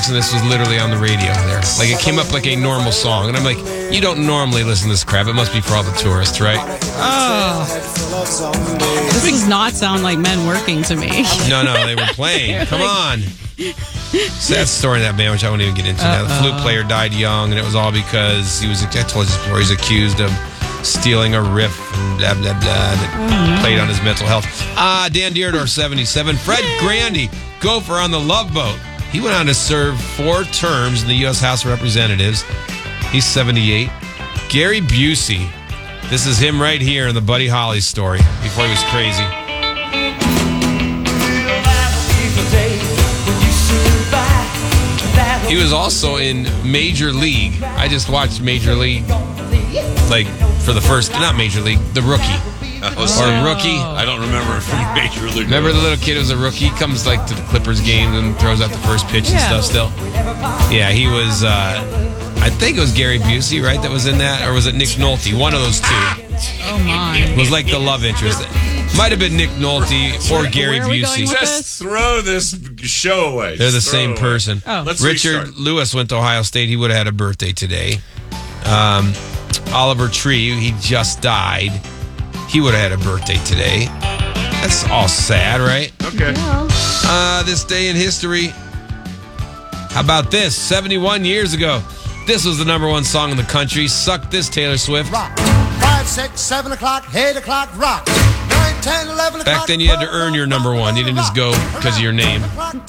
and this was literally on the radio there. Like, it came up like a normal song. And I'm like, you don't normally listen to this crap. It must be for all the tourists, right? Oh. This does not sound like Men Working to me. No, they were playing. Come on. Sad story in that band, which I won't even get into now. The flute player died young, and it was all because he was, I told you before, he's accused of stealing a riff and blah, blah, blah, that played on his mental health. Dan Dierdorf, 77. Fred Grandy, gopher on the Love Boat. He went on to serve 4 terms in the U.S. House of Representatives. He's 78. Gary Busey. This is him right here in the Buddy Holly story before he was crazy. He was also in Major League. I just watched Major League, like, for the first, not Major League, The Rookie. Rookie. I don't remember from Major League. Remember the little kid who was a rookie? He comes like to the Clippers games and throws out the first pitch and stuff still. Yeah, he was, I think it was Gary Busey, right, that was in that? Or was it Nick Nolte? One of those two. Oh, my. It was like the love interest. Might have been Nick Nolte or Gary Busey. Just throw this show away. They're the same person. Oh. Richard Lewis went to Ohio State. He would have had a birthday today. Oliver Tree, he just died. He would have had a birthday today. That's all sad, right? Okay. This day in history. How about this? 71 years ago, this was the #1 song in the country. Suck This, Taylor Swift. Rock. 5, 6, 7 o'clock, 8 o'clock, rock. 9, 10, 11 o'clock. Back then, you had to earn your #1. You didn't just go because of your name.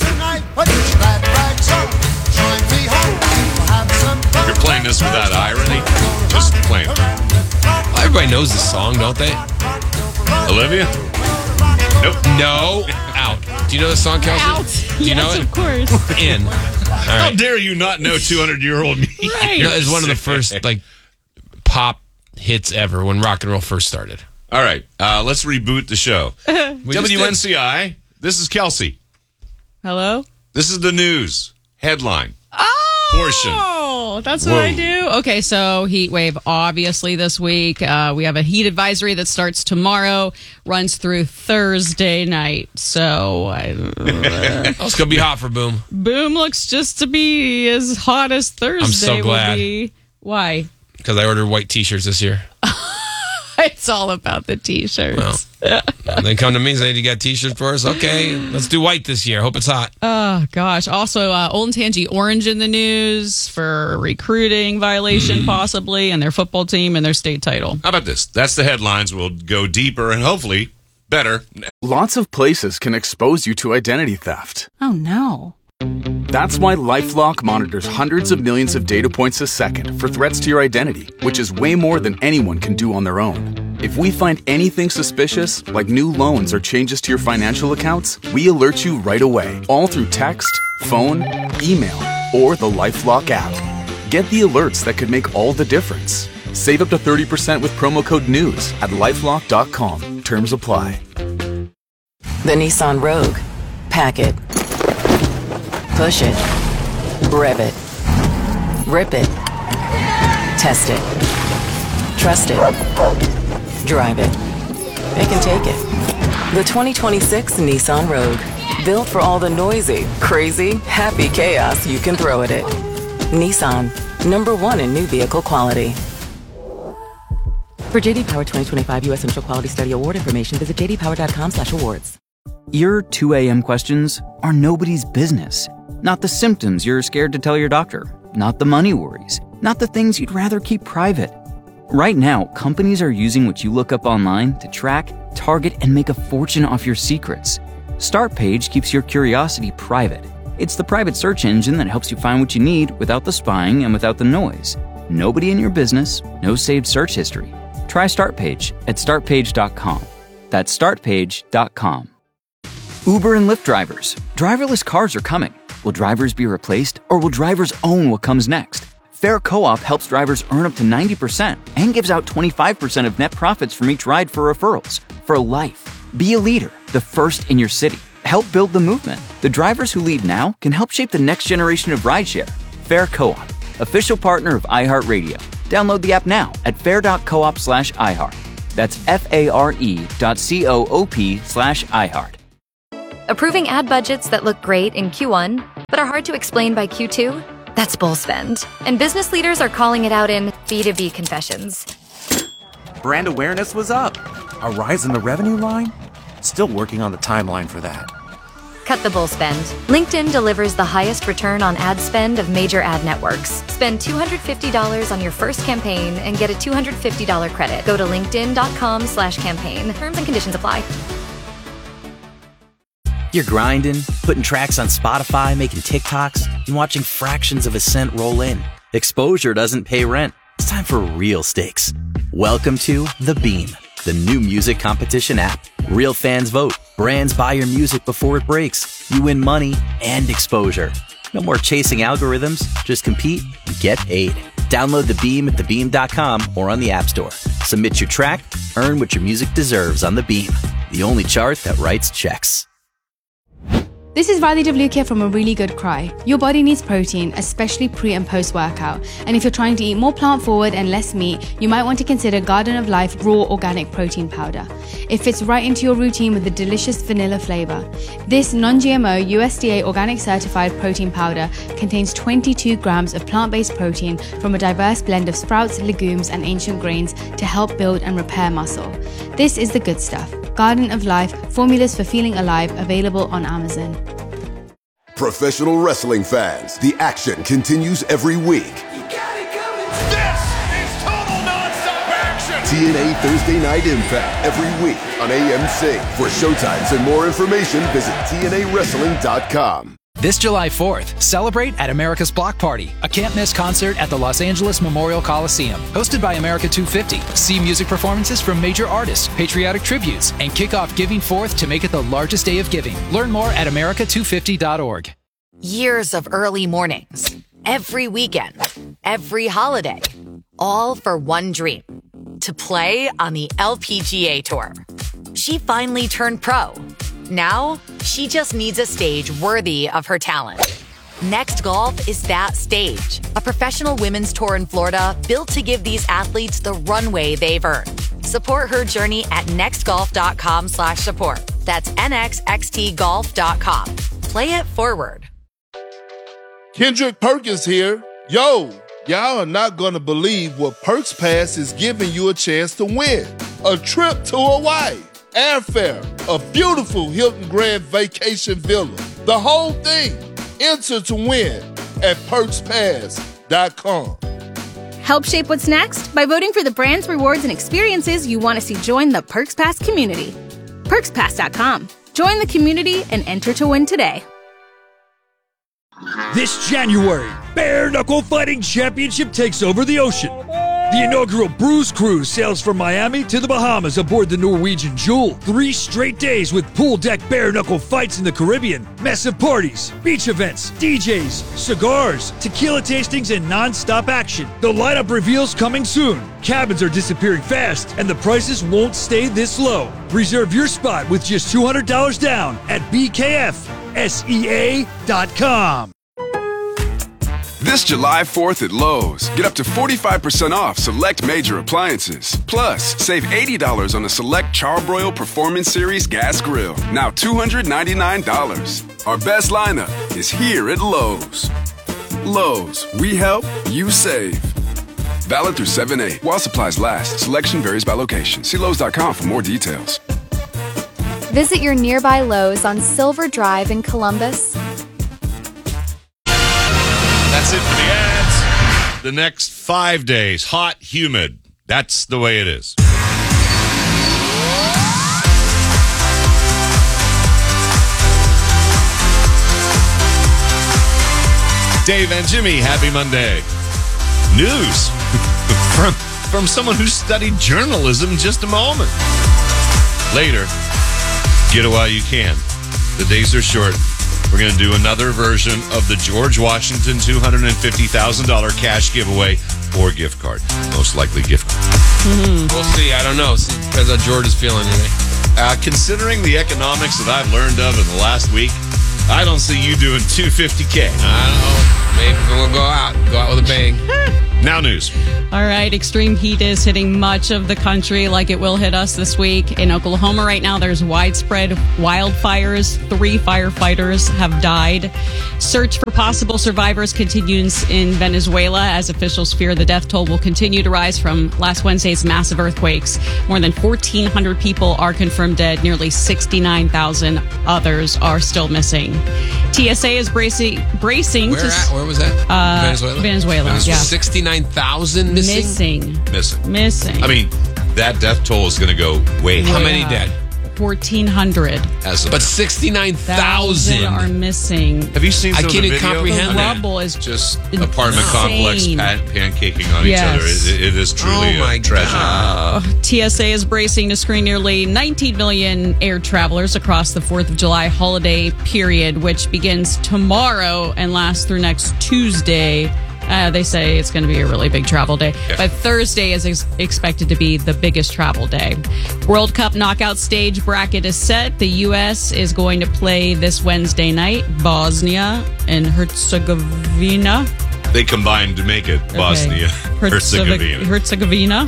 You're playing this without irony? Just playing it. Everybody knows this song, don't they? Olivia? Nope. No. Out. Do you know this song, Kelsey? Out. Do you know Yes, it? of course. In. All How right. dare you not know 200-year-old me? Right. You know, it's one of the first, like, pop hits ever when rock and roll first started. All right, let's reboot the show. We just did. WNCI, this is Kelsey. Hello? This is the news headline. Oh, that's what I do. Okay, so heat wave, obviously, this week. We have a heat advisory that starts tomorrow, runs through Thursday night. So, It's going to be hot for Boom. Boom looks just to be as hot as Thursday glad. will be. Why? Because I ordered white T-shirts this year. It's all about the T-shirts. They come to me and say, you got T-shirts for us? Okay, let's do white this year. Hope it's hot. Oh, gosh. Also, Olentangy Orange in the news for recruiting violation, possibly, and their football team and their state title. How about this? That's the headlines. We'll go deeper and hopefully better. Lots of places can expose you to identity theft. Oh, no. That's why LifeLock monitors hundreds of millions of data points a second for threats to your identity, which is way more than anyone can do on their own. If we find anything suspicious, like new loans or changes to your financial accounts, we alert you right away, all through text, phone, email, or the LifeLock app. Get the alerts that could make all the difference. Save up to 30% with promo code NEWS at LifeLock.com. Terms apply. The Nissan Rogue. Pack it. Push it. Rev it. Rip it. Test it. Trust it. Drive it. It can take it. The 2026 Nissan Rogue. Built for all the noisy, crazy, happy chaos you can throw at it. Nissan. #1 in new vehicle quality. For JD Power 2025 U.S. Central Quality Study Award information, visit jdpower.com/awards. Your 2 a.m. questions are nobody's business. Not the symptoms you're scared to tell your doctor. Not the money worries. Not the things you'd rather keep private. Right now, companies are using what you look up online to track, target, and make a fortune off your secrets. Startpage keeps your curiosity private. It's the private search engine that helps you find what you need without the spying and without the noise. Nobody in your business, no saved search history. Try Startpage at startpage.com. That's startpage.com. Uber and Lyft drivers. Driverless cars are coming. Will drivers be replaced, or will drivers own what comes next? Fair Co-op helps drivers earn up to 90% and gives out 25% of net profits from each ride for referrals. For life. Be a leader, the first in your city. Help build the movement. The drivers who lead now can help shape the next generation of rideshare. Fair Co-op, official partner of iHeartRadio. Download the app now at fair.coop/iHeart. That's FARE.coop/iHeart. Approving ad budgets that look great in Q1 but are hard to explain by Q2? That's bull spend. And business leaders are calling it out in B2B confessions. Brand awareness was up. A rise in the revenue line? Still working on the timeline for that. Cut the bull spend. LinkedIn delivers the highest return on ad spend of major ad networks. Spend $250 on your first campaign and get a $250 credit. Go to linkedin.com/campaign. Terms and conditions apply. You're grinding, putting tracks on Spotify, making TikToks, and watching fractions of a cent roll in. Exposure doesn't pay rent. It's time for real stakes. Welcome to The Beam, the new music competition app. Real fans vote. Brands buy your music before it breaks. You win money and exposure. No more chasing algorithms. Just compete and get paid. Download The Beam at thebeam.com or on the App Store. Submit your track, earn what your music deserves on The Beam, the only chart that writes checks. This is Riley Devlukia from A Really Good Cry. Your body needs protein, especially pre and post workout. And if you're trying to eat more plant forward and less meat, you might want to consider Garden of Life Raw Organic Protein Powder. It fits right into your routine with a delicious vanilla flavor. This non-GMO USDA organic certified protein powder contains 22 grams of plant-based protein from a diverse blend of sprouts, legumes, and ancient grains to help build and repair muscle. This is the good stuff. Garden of Life, formulas for feeling alive, available on Amazon. Professional wrestling fans, the action continues every week. This is total nonstop action! TNA Thursday Night Impact every week on AMC. For showtimes and more information, visit TNAWrestling.com. This July 4th, celebrate at America's Block Party, a can't-miss concert at the Los Angeles Memorial Coliseum. Hosted by America 250. See music performances from major artists, patriotic tributes, and kick off Giving Forth to make it the largest day of giving. Learn more at america250.org. Years of early mornings, every weekend, every holiday, all for one dream, to play on the LPGA Tour. She finally turned pro. Now, she just needs a stage worthy of her talent. Next Golf is that stage. A professional women's tour in Florida built to give these athletes the runway they've earned. Support her journey at nextgolf.com/support. That's nxxtgolf.com. Play it forward. Kendrick Perkins here. Yo, y'all are not going to believe what Perks Pass is giving you a chance to win. A trip to Hawaii. Airfare, a beautiful Hilton Grand Vacation Villa. The whole thing. Enter to win at PerksPass.com. Help shape what's next by voting for the brands, rewards, and experiences you want to see join the Perks Pass community. PerksPass.com. Join the community and enter to win today. This January, Bare Knuckle Fighting Championship takes over the ocean. The inaugural Bruise Cruise sails from Miami to the Bahamas aboard the Norwegian Jewel. 3 straight days with pool deck bare knuckle fights in the Caribbean, massive parties, beach events, DJs, cigars, tequila tastings, and non-stop action. The lineup reveals coming soon. Cabins are disappearing fast, and the prices won't stay this low. Reserve your spot with just $200 down at BKFSEA.com. This July 4th at Lowe's, get up to 45% off select major appliances. Plus, save $80 on a select Charbroil Performance Series gas grill, now $299. Our best lineup is here at Lowe's. Lowe's, we help, you save. Valid through 7/8 while supplies last. Selection varies by location. See Lowe's.com for more details. Visit your nearby Lowe's on Silver Drive in Columbus. That's it for the ads. The next 5 days, hot, humid. That's the way it is. Dave and Jimmy, happy Monday. News from someone who studied journalism just a moment. Later, get it while you can. The days are short. We're going to do another version of the George Washington $250,000 cash giveaway or gift card. Most likely gift card. We'll see. I don't know. Depends how George is feeling today. Considering the economics that I've learned of in the last week, I don't see you doing $250K. I don't know. Maybe we'll go out with a bang. Now news. All right, extreme heat is hitting much of the country like it will hit us this week. In Oklahoma right now, there's widespread wildfires. 3 firefighters have died. Search for possible survivors continues in Venezuela as officials fear the death toll will continue to rise from last Wednesday's massive earthquakes. More than 1,400 people are confirmed dead. Nearly 69,000 others are still missing. TSA is bracing Where was that? Venezuela, yeah. 69,000 missing? Missing. I mean, that death toll is going to go way How higher. many dead? 1,400. But 69,000 are missing. Have you seen some I of can't the even video? comprehend The that. rubble is Just insane. apartment complex pancaking on each Yes. other. It is truly a tragedy. TSA is bracing to screen nearly 19 million air travelers across the 4th of July holiday period, which begins tomorrow and lasts through next Tuesday. They say it's going to be a really big travel day. Yeah. But Thursday is expected to be the biggest travel day. World Cup knockout stage bracket is set. The U.S. is going to play this Wednesday night, Bosnia and Herzegovina. They combined to make it Bosnia Herzegovina.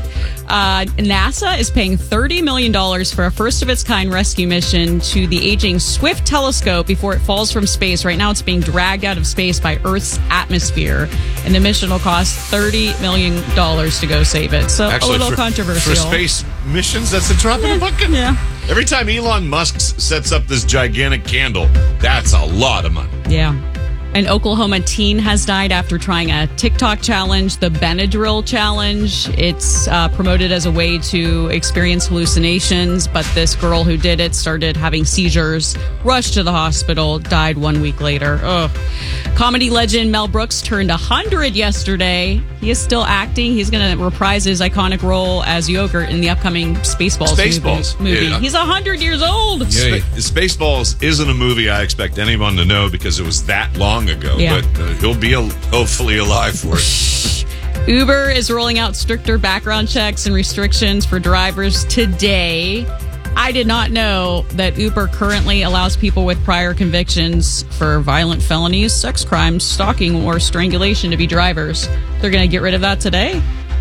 NASA is paying $30 million for a first-of-its-kind rescue mission to the aging Swift telescope before it falls from space. Right now, it's being dragged out of space by Earth's atmosphere, and the mission will cost $30 million to go save it. So Actually, a little for controversial. space missions, that's a drop in the bucket. Yeah. Every time Elon Musk sets up this gigantic candle, that's a lot of money. Yeah. An Oklahoma teen has died after trying a TikTok challenge, the Benadryl challenge. It's promoted as a way to experience hallucinations, but this girl who did it started having seizures, rushed to the hospital, died 1 week later. Ugh. Comedy legend Mel Brooks turned 100 yesterday. He is still acting. He's going to reprise his iconic role as Yogurt in the upcoming Spaceballs movie. Yeah. He's 100 years old. Spaceballs isn't a movie I expect anyone to know because it was that long ago, Yeah. but he'll be hopefully alive for it. Uber is rolling out stricter background checks and restrictions for drivers today. I did not know that Uber currently allows people with prior convictions for violent felonies, sex crimes, stalking, or strangulation to be drivers. They're going to get rid of that today?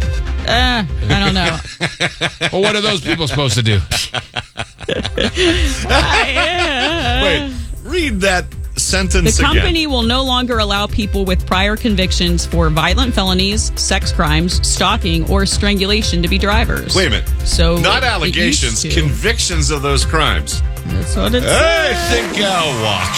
I don't know. Well, what are those people supposed to do? Wait, read that sentence The again. company will no longer allow people with prior convictions for violent felonies, sex crimes, stalking, or strangulation to be drivers. Wait a minute. So not it allegations, used to. convictions of those crimes. That's what it I says. think I'll watch.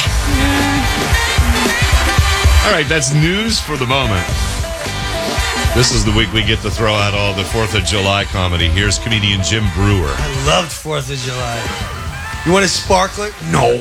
All right, that's news for the moment. This is the week we get to throw out all the 4th of July comedy. Here's comedian Jim Brewer. I loved 4th of July. You want a sparkler? No.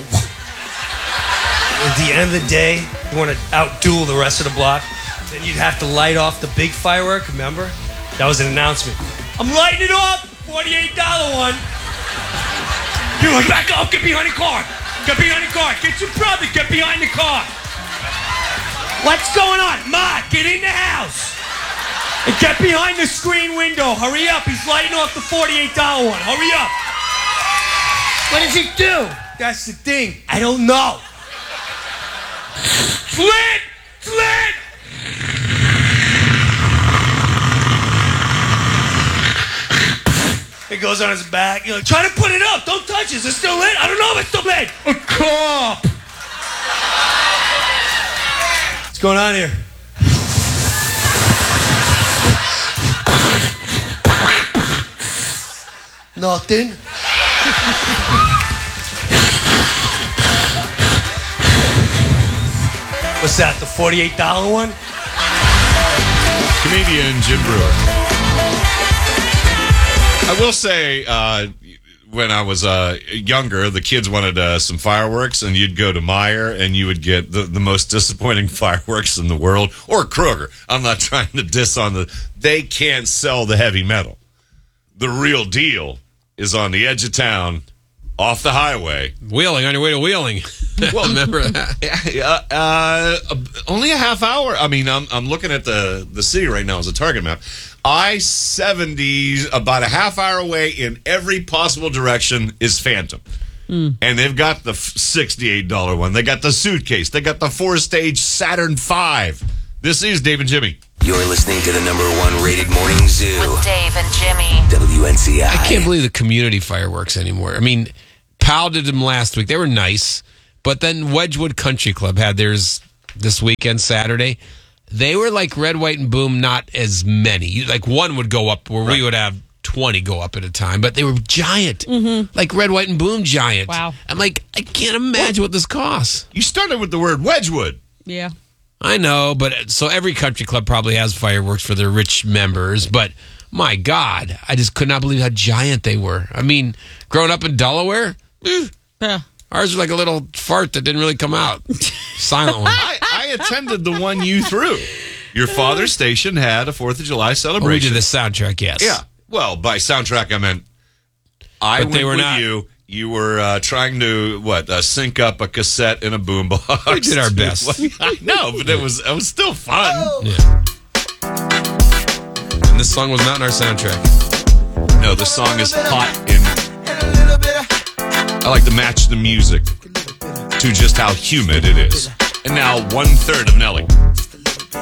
At the end of the day, you want to outduel the rest of the block, then you'd have to light off the big firework, remember? That was an announcement. I'm lighting it off, $48 one. You're like, back up, get behind the car. Get behind the car. Get your brother, get behind the car. What's going on? Ma, get in the house. And get behind the screen window. Hurry up, he's lighting off the $48 one. Hurry up. What does he do? That's the thing. I don't know. Slit! Slit! It goes on his back. You're like, try to put it up. Don't touch it. Is it still lit? I don't know if it's still lit. A cop! What's going on here? Nothing. What's that, the $48 one? Comedian Jim Brewer. I will say, when I was younger, the kids wanted some fireworks, and you'd go to Meijer, and you would get the most disappointing fireworks in the world, or Kroger. I'm not trying to diss on they can't sell the heavy metal. The real deal is on the edge of town, off the highway. Wheeling, on your way to Wheeling. Well, remember that? Only a half hour. I mean, I'm looking at the city right now as a target map. I-70, about a half hour away in every possible direction, is Phantom. And they've got the $68 one. They got the suitcase. They got the 4-stage Saturn V. This is Dave and Jimmy. You're listening to the #1 rated morning zoo. With Dave and Jimmy. WNCI. I can't believe the community fireworks anymore. I mean, Powell did them last week. They were nice. But then Wedgwood Country Club had theirs this weekend, Saturday. They were like Red, White, and Boom, not as many. Like one would go up where we would have 20 go up at a time, but they were giant. Like Red, White, and Boom giant. Wow. I'm like, I can't imagine what this costs. You started with the word Wedgwood. Yeah. I know, but so every country club probably has fireworks for their rich members, but my God, I just could not believe how giant they were. I mean, growing up in Delaware, ours was like a little fart that didn't really come out. Silent one. I attended the one you threw. Your father's station had a 4th of July celebration. We did the soundtrack, yes. Yeah. Well, by soundtrack, I meant But they were not. you. You were trying to, sync up a cassette in a boombox. We did our best. I know, but it was still fun. Yeah. And this song was not in our soundtrack. No, the song is hot I like to match the music to just how humid it is. And now 1/3 of Nelly.